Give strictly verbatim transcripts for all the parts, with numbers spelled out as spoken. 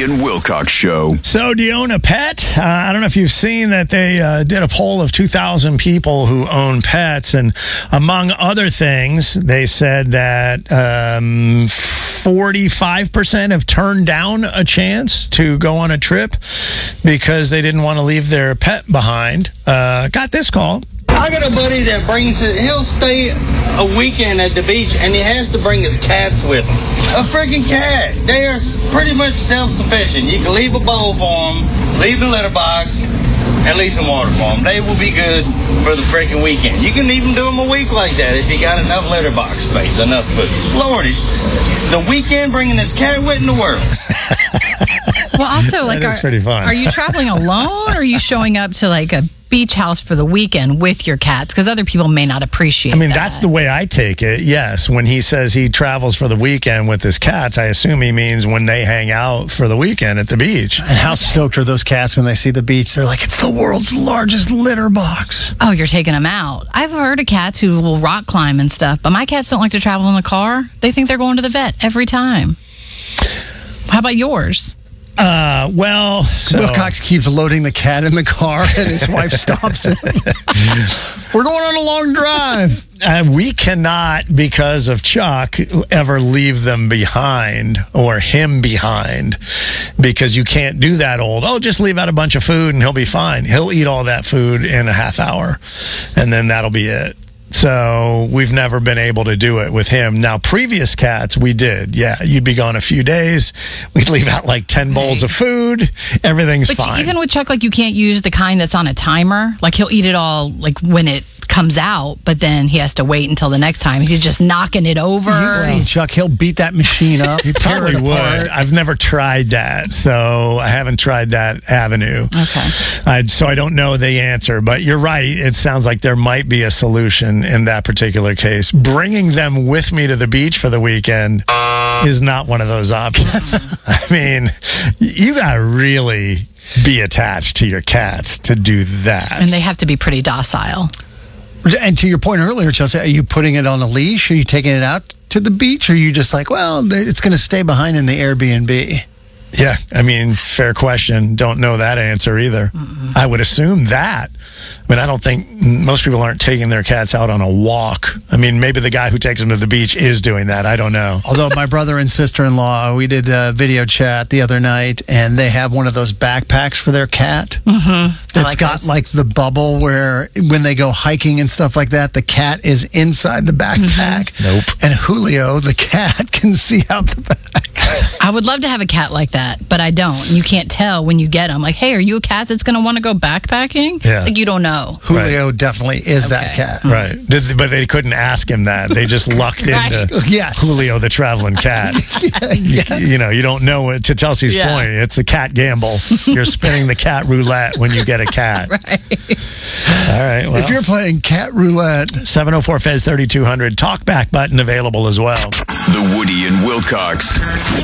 Woody and Wilcox Show. So, do you own a pet? Uh, I don't know if you've seen that they uh, did a poll of two thousand people who own pets, and among other things, they said that um, forty-five percent have turned down a chance to go on a trip because they didn't want to leave their pet behind. Uh, got this call. I got a buddy that brings it, he'll stay a weekend at the beach and he has to bring his cats with him. A freaking cat. They are pretty much self-sufficient. You can leave a bowl for them, leave the litter box, and leave some water for them. They will be good for the freaking weekend. You can even do them a week like that if you got enough litter box space, enough food. Lordy, the weekend bringing this cat with in the world. Well, also, like, that is are, pretty fun. Are you traveling alone, or are you showing up to like a beach house for the weekend with your cats? Because other people may not appreciate. I mean, that. that's the way I take it. Yes, when he says he travels for the weekend with his cats, I assume he means when they hang out for the weekend at the beach. And how stoked are those cats when they see the beach? They're like, it's the world's largest litter box. Oh, you're taking them out. I've heard of cats who will rock climb and stuff, but my cats don't like to travel in the car. They think they're going to the vet every time. How about yours? Uh, well, so, Wilcox keeps loading the cat in the car, and his wife stops him. We're going on a long drive. Uh, we cannot, because of Chuck, ever leave them behind or him behind, because you can't do that old, oh, just leave out a bunch of food and he'll be fine. He'll eat all that food in a half hour, and then that'll be it. So we've never been able to do it with him. Now, previous cats, we did. Yeah, you'd be gone a few days. We'd leave out like ten bowls of food. Everything's but fine. Even with Chuck, like, you can't use the kind that's on a timer. Like, he'll eat it all like when it comes out, but then he has to wait until the next time. He's just knocking it over. You've seen Chuck. He'll beat that machine up. He probably would. I've never tried that, so I haven't tried that avenue. Okay. I, so I don't know the answer, but you're right. It sounds like there might be a solution in that particular case. Bringing them with me to the beach for the weekend is not one of those options. I mean, you got to really be attached to your cats to do that. And they have to be pretty docile. And to your point earlier, Chelsea, are you putting it on a leash? Are you taking it out to the beach? Or are you just like, well, it's going to stay behind in the Airbnb? Yeah, I mean, fair question. Don't know that answer either. Mm-mm. I would assume that. I mean, I don't think most people aren't taking their cats out on a walk. I mean, maybe the guy who takes them to the beach is doing that. I don't know. Although my brother and sister-in-law, we did a video chat the other night, and they have one of those backpacks for their cat. Mm-hmm. That's like got this. like the bubble where when they go hiking and stuff like that, the cat is inside the backpack. Mm-hmm. Nope. And Julio, the cat, can see out the back. I would love to have a cat like that, but I don't. You can't tell when you get them. Like, hey, are you a cat that's going to want to go backpacking? Yeah. Like, you don't know. Julio right. definitely is okay. that cat. Right. Did, but they couldn't ask him that. They just lucked right. into yes. Julio the traveling cat. yes. you, you know, you don't know it. To Chelsea's yeah. point, it's a cat gamble. You're spinning the cat roulette when you get a cat. Right. All right. Well, if you're playing cat roulette. seven oh four F E Z thirty-two hundred. Talkback button available as well. The Woody and Wilcox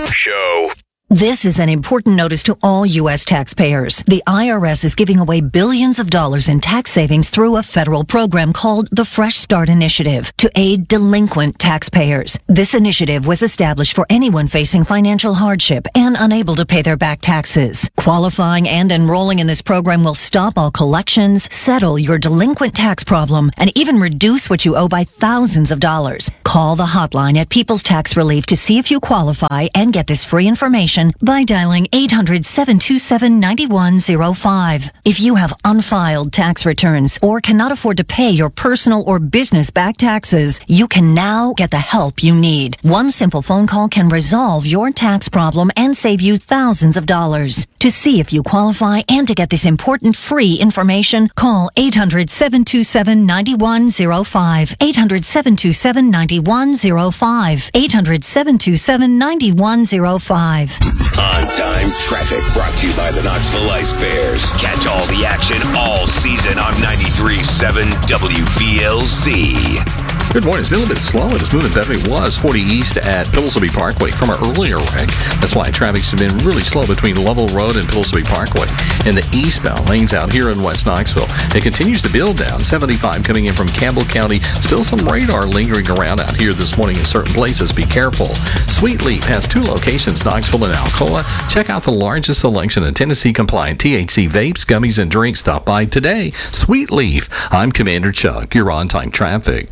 Show. This is an important notice to all U S taxpayers. The I R S is giving away billions of dollars in tax savings through a federal program called the Fresh Start Initiative to aid delinquent taxpayers. This initiative was established for anyone facing financial hardship and unable to pay their back taxes. Qualifying and enrolling in this program will stop all collections, settle your delinquent tax problem, and even reduce what you owe by thousands of dollars. Call the hotline at People's Tax Relief to see if you qualify and get this free information by dialing eight hundred, seven two seven, nine one zero five. If you have unfiled tax returns or cannot afford to pay your personal or business back taxes, you can now get the help you need. One simple phone call can resolve your tax problem and save you thousands of dollars. To see if you qualify and to get this important free information, call eight hundred, seven two seven, nine one zero five. eight hundred, seven two seven, nine one zero five. eight hundred, seven two seven, nine one zero five. On-time traffic brought to you by the Knoxville Ice Bears. Catch all the action all season on ninety-three point seven W V L Z. Good morning. It's been a little bit slow. It was moving better than it was. forty East at Pillsbury Parkway from our earlier wreck. That's why traffic's been really slow between Lovell Road and Pillsbury Parkway. And the eastbound lanes out here in West Knoxville. It continues to build down. seventy-five coming in from Campbell County. Still some radar lingering around out here this morning in certain places. Be careful. Sweet Leaf has two locations, Knoxville and Alcoa. Check out the largest selection of Tennessee-compliant T H C vapes, gummies, and drinks. Stop by today. Sweet Leaf. I'm Commander Chuck. You're on time traffic.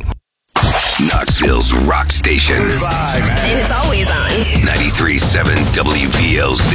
Knoxville's rock station. And it's always on. ninety-three point seven W V L Z.